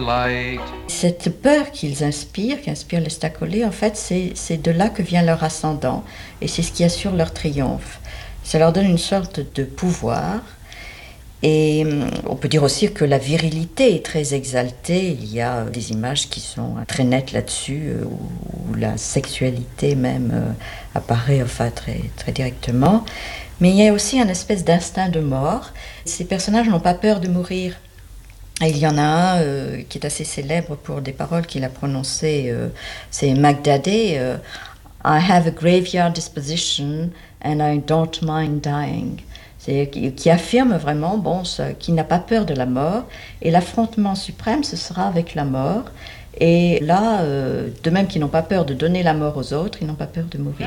light. Cette peur qu'ils inspirent, qu'inspirent les Stacolés, en fait, c'est de là que vient leur ascendant, et c'est ce qui assure leur triomphe. Ça leur donne une sorte de pouvoir, et on peut dire aussi que la virilité est très exaltée. Il y a des images qui sont très nettes là-dessus, où la sexualité même apparaît enfin, très, très directement. Mais il y a aussi une espèce d'instinct de mort. Ces personnages n'ont pas peur de mourir. Et il y en a un qui est assez célèbre pour des paroles qu'il a prononcées, c'est Mac Daddy, I have a graveyard disposition and I don't mind dying. C'est, qui affirme vraiment qu'il n'a pas peur de la mort, et l'affrontement suprême, ce sera avec la mort. Et là, de même qu'ils n'ont pas peur de donner la mort aux autres, ils n'ont pas peur de mourir.